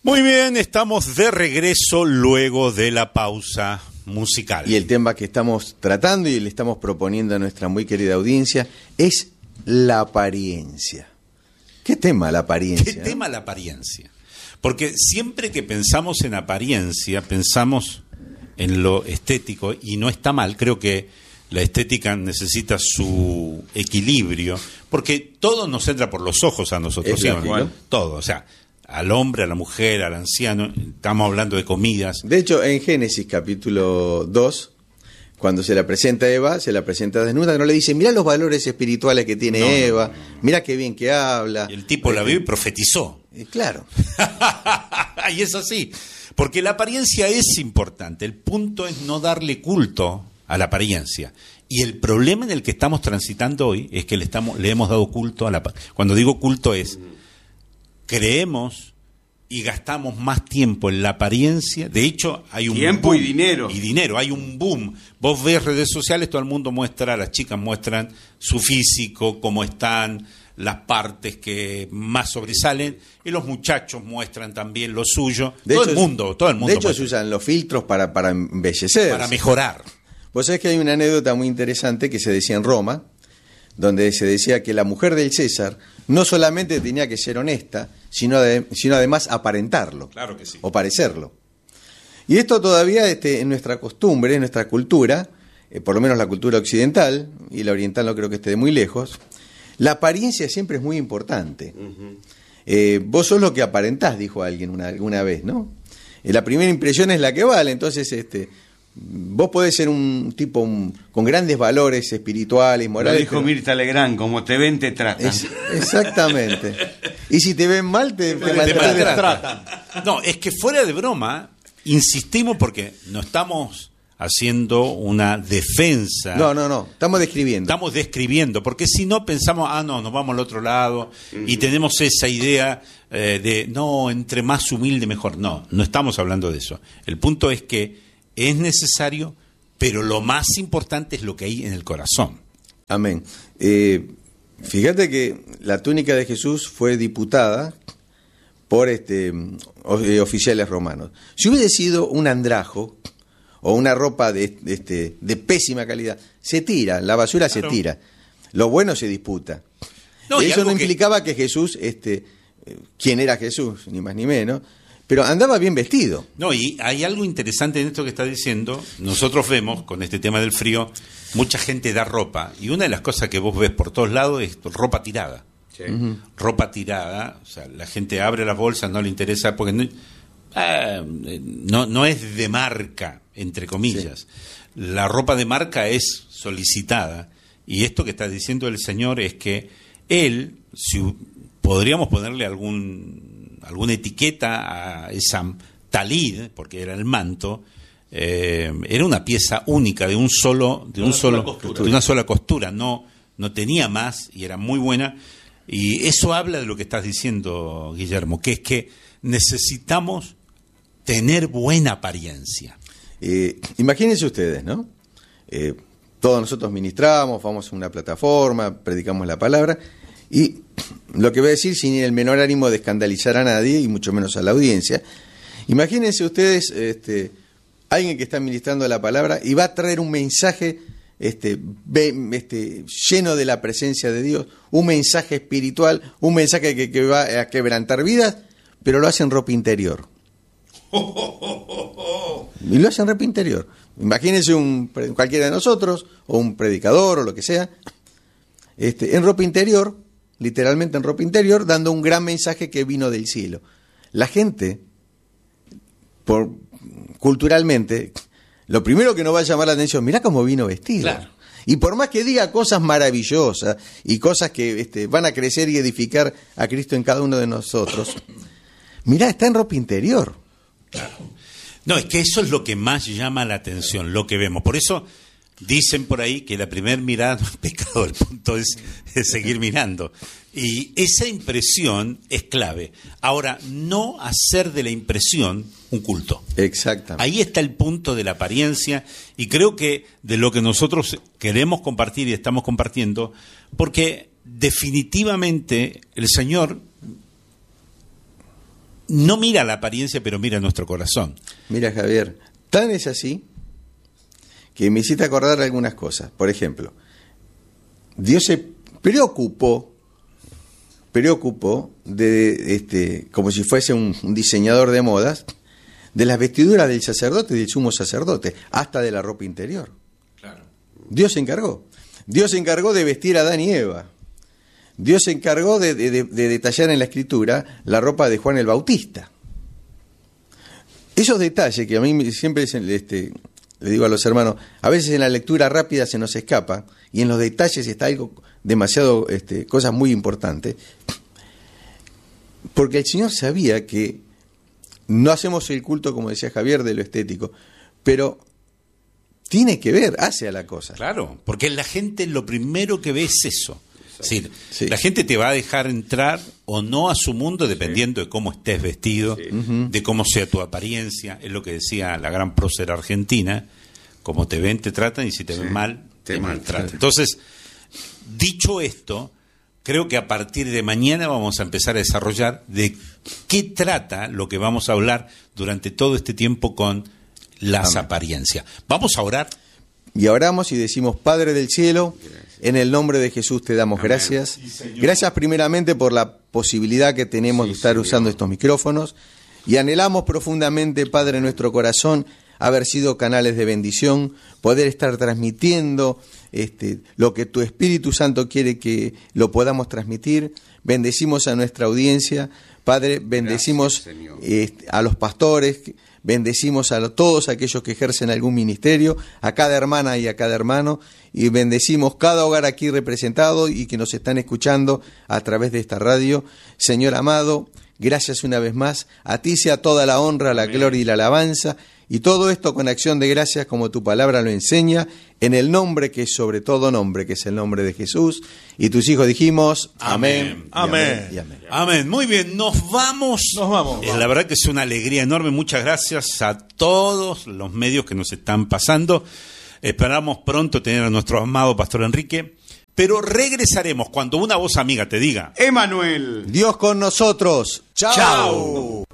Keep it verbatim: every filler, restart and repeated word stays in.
Muy bien, estamos de regreso luego de la pausa musical. Y el tema que estamos tratando y le estamos proponiendo a nuestra muy querida audiencia es la apariencia. ¿Qué tema la apariencia? ¿Qué tema la apariencia? Porque siempre que pensamos en apariencia, pensamos en lo estético, y no está mal. Creo que la estética necesita su equilibrio, porque todo nos entra por los ojos a nosotros, ¿sí? Todo, o sea, al hombre, a la mujer, al anciano. Estamos hablando de comidas. De hecho, en Génesis capítulo dos, cuando se la presenta a Eva, se la presenta desnuda, no le dice, mirá los valores espirituales que tiene no, Eva, no, no, no. mirá qué bien que habla. Y el tipo la vio y profetizó. Eh, claro. Y es así, porque la apariencia es importante. El punto es no darle culto a la apariencia. Y el problema en el que estamos transitando hoy es que le, estamos, le hemos dado culto a la apariencia. Cuando digo culto es... creemos y gastamos más tiempo en la apariencia. De hecho, hay un tiempo boom, y dinero. Y dinero, hay un boom. Vos ves redes sociales, todo el mundo muestra, las chicas muestran su físico, cómo están, las partes que más sobresalen, y los muchachos muestran también lo suyo. De todo hecho, el mundo, todo el mundo. De hecho, muestra. se usan los filtros para, para embellecer. Para mejorar. Vos sabés que hay una anécdota muy interesante que se decía en Roma, donde se decía que la mujer del César no solamente tenía que ser honesta, sino, de, sino además aparentarlo, claro que sí. o parecerlo. Y esto todavía este, en nuestra costumbre, en nuestra cultura, eh, por lo menos la cultura occidental, y la oriental no creo que esté de muy lejos, la apariencia siempre es muy importante. Uh-huh. Eh, vos sos lo que aparentás, dijo alguien una, una vez, ¿no? Eh, la primera impresión es la que vale, entonces... este vos podés ser un tipo un, con grandes valores espirituales, morales. Lo dijo pero... Mirta Legrand, como te ven, te tratan. Es, exactamente. Y si te ven mal, te, te, te maltratan. No, es que fuera de broma, insistimos porque no estamos haciendo una defensa. No, no, no, estamos describiendo. Estamos describiendo, porque si no pensamos, ah, no, nos vamos al otro lado, uh-huh. y tenemos esa idea eh, de, no, entre más humilde mejor. No, no estamos hablando de eso. El punto es que es necesario, pero lo más importante es lo que hay en el corazón. Amén. Eh, fíjate que la túnica de Jesús fue diputada por este, oficiales romanos. Si hubiese sido un andrajo o una ropa de, de, este, de pésima calidad, se tira, la basura claro. se tira. Lo bueno se disputa. No, Eso no implicaba que, que Jesús, este, quién era Jesús, ni más ni menos, pero andaba bien vestido. No, y hay algo interesante en esto que está diciendo. Nosotros vemos, con este tema del frío, mucha gente da ropa. Y una de las cosas que vos ves por todos lados es ropa tirada. Sí. Uh-huh. Ropa tirada. O sea, la gente abre las bolsas, no le interesa, porque no, eh, no, no es de marca, entre comillas. Sí. La ropa de marca es solicitada. Y esto que está diciendo el Señor es que Él, si podríamos ponerle algún... alguna etiqueta a esa talid, porque era el manto, eh, era una pieza única de un solo, de un solo, de una sola costura, no, no tenía más y era muy buena. Y eso habla de lo que estás diciendo, Guillermo, que es que necesitamos tener buena apariencia. Eh, imagínense ustedes, ¿no? Eh, todos nosotros ministramos, vamos a una plataforma, predicamos la palabra. Y lo que voy a decir sin el menor ánimo de escandalizar a nadie, y mucho menos a la audiencia, imagínense ustedes este, alguien que está ministrando la palabra y va a traer un mensaje este, este, lleno de la presencia de Dios, un mensaje espiritual, un mensaje que, que va a quebrantar vidas, pero lo hace en ropa interior. Y lo hace en ropa interior. Imagínense un, cualquiera de nosotros, o un predicador, o lo que sea, este, en ropa interior, literalmente en ropa interior, dando un gran mensaje que vino del cielo. La gente, por culturalmente, lo primero que nos va a llamar la atención, mirá cómo vino vestido. Claro. Y por más que diga cosas maravillosas y cosas que este, van a crecer y edificar a Cristo en cada uno de nosotros, mirá, está en ropa interior. Claro. No, es que eso es lo que más llama la atención, lo que vemos. Por eso dicen por ahí que la primera mirada no es pecado, el punto es, es seguir mirando. Y esa impresión es clave. Ahora, no hacer de la impresión un culto. Exactamente. Ahí está el punto de la apariencia, y creo que de lo que nosotros queremos compartir y estamos compartiendo, porque definitivamente el Señor no mira la apariencia, pero mira nuestro corazón. Mira, Javier, tan es así que me hiciste acordar algunas cosas. Por ejemplo, Dios se preocupó, preocupó de, este, como si fuese un, un diseñador de modas, de las vestiduras del sacerdote y del sumo sacerdote, hasta de la ropa interior. Claro. Dios se encargó. Dios se encargó de vestir a Adán y Eva. Dios se encargó de, de, de, de detallar en la Escritura la ropa de Juan el Bautista. Esos detalles que a mí siempre este, le digo a los hermanos, a veces en la lectura rápida se nos escapa, y en los detalles está algo demasiado, este, cosas muy importantes, porque el Señor sabía que no hacemos el culto, como decía Javier, de lo estético, pero tiene que ver, hace a la cosa. Claro, porque la gente lo primero que ve es eso. Es decir, sí. La gente te va a dejar entrar o no a su mundo dependiendo sí. de cómo estés vestido, sí. de cómo sea tu apariencia. Es lo que decía la gran prócer argentina: como te ven, te tratan, y si te sí. ven mal, te, te maltratan. Entonces, dicho esto, creo que a partir de mañana vamos a empezar a desarrollar de qué trata lo que vamos a hablar durante todo este tiempo con las Amén. Apariencias. Vamos a orar. Y oramos y decimos: Padre del cielo, en el nombre de Jesús te damos Amén. Gracias. Sí, gracias primeramente por la posibilidad que tenemos sí, de estar señor. Usando estos micrófonos. Y anhelamos profundamente, Padre, en nuestro corazón, haber sido canales de bendición, poder estar transmitiendo este, lo que tu Espíritu Santo quiere que lo podamos transmitir. Bendecimos a nuestra audiencia, Padre, bendecimos Gracias, este, a los pastores, bendecimos a todos aquellos que ejercen algún ministerio, a cada hermana y a cada hermano, y bendecimos cada hogar aquí representado y que nos están escuchando a través de esta radio. Señor amado, gracias una vez más. A ti sea toda la honra, la Amén. Gloria y la alabanza. Y todo esto con acción de gracias, como tu palabra lo enseña, en el nombre que es sobre todo nombre, que es el nombre de Jesús. Y tus hijos dijimos, amén. Amén. Amén. Amén. Amén. Muy bien, nos vamos. Nos vamos. Eh, la verdad que es una alegría enorme. Muchas gracias a todos los medios que nos están pasando. Esperamos pronto tener a nuestro amado Pastor Enrique. Pero regresaremos cuando una voz amiga te diga: Emanuel. Dios con nosotros. Chao. Chao.